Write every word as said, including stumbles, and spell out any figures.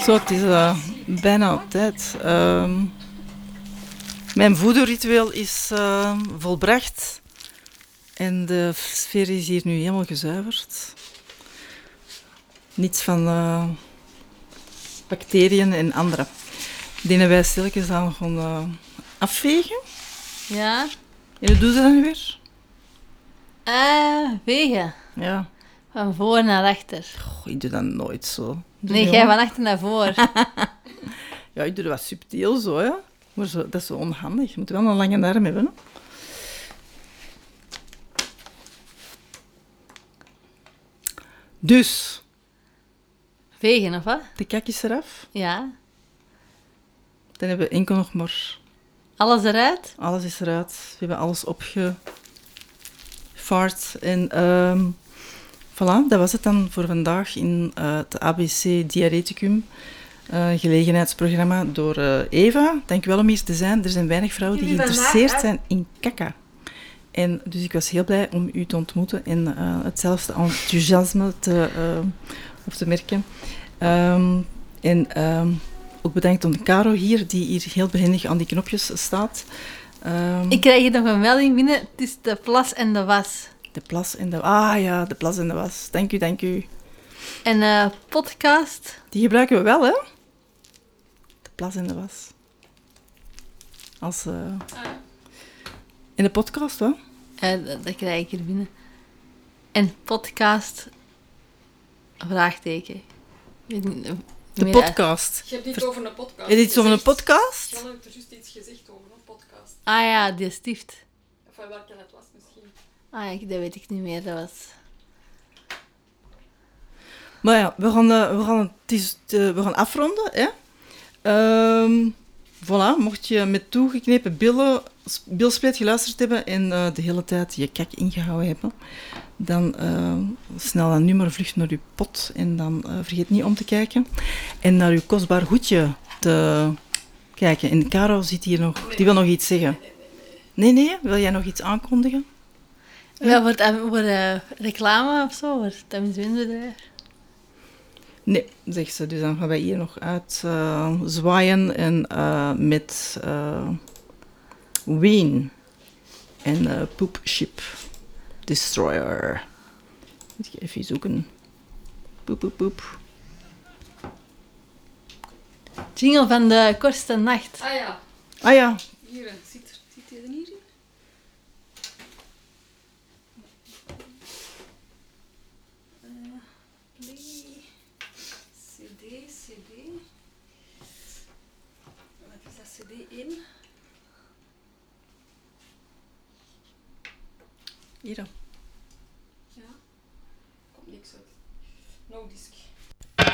Zo, het is uh, bijna tijd. Uh, mijn voederritueel is uh, volbracht. En de sfeer is hier nu helemaal gezuiverd. Niets van uh, bacteriën en andere. Die wij stilletjes dan gewoon uh, afvegen. Ja. En hoe doe je dat nu weer? Uh, vegen. Ja. Van voor naar achter. Goh, ik doe dat nooit zo. Doe nee, jij van achter naar voor. Ja, ik doe dat wat subtiel zo, hè. Maar zo, dat is zo onhandig. Je moet wel een lange arm hebben, hè. Dus. Vegen, of wat? De kak is eraf. Ja. Dan hebben we enkel nog maar... Alles eruit? Alles is eruit. We hebben alles opgevaard. En um, voilà, dat was het dan voor vandaag in uh, het A B C Diareticum. Uh, gelegenheidsprogramma door uh, Eva. Dank u wel om hier te zijn. Er zijn weinig vrouwen die geïnteresseerd zijn in kaka. En dus ik was heel blij om u te ontmoeten en uh, hetzelfde enthousiasme te, uh, op te merken. Um, en um, ook bedankt aan Caro hier, die hier heel behendig aan die knopjes staat. Um, ik krijg hier nog een melding binnen. Het is de plas en de was. De plas en de... Ah ja, de plas en de was. Dank u, dank u. En uh, podcast? Die gebruiken we wel, hè? De plas en de was. Als... Uh... Ah. In de podcast, hè? Ja, dat, dat krijg ik hier binnen. En podcast... Vraagteken. De podcast. Je hebt iets over een podcast. Je hebt iets over een podcast? Jan heeft er juist iets gezegd over een podcast. Ah ja, die stift. Of van welke het was misschien. Ah ja, dat weet ik niet meer. Dat was... Maar ja, we gaan, uh, we gaan, het is, uh, we gaan afronden, hè. Um, voilà, mocht je met toegeknepen billen, bilspleet geluisterd hebben en uh, de hele tijd je kak ingehouden hebben, dan uh, snel dan nu maar vlug naar je pot en dan uh, vergeet niet om te kijken. En naar je kostbaar hoedje te kijken. En Caro zit hier nog, nee, die wil nog iets zeggen. Nee, nee, nee. Wil jij nog iets aankondigen? Ja, voor, het, voor uh, reclame of zo, voor het amusementbedrijf. Nee, zegt ze. Dus dan gaan wij hier nog uit uh, zwaaien en uh, met uh, Ween en uh, Poop Ship Destroyer. Moet je even zoeken. Poep, poep, poep. Jingle van de kortste nacht. Ah ja. Ah ja. Hier, zit, zit hij er niet in? Uh, play. C D, C D. Wat is dat? C D één? Hier dan. Ja. Komt niks uit. No disc.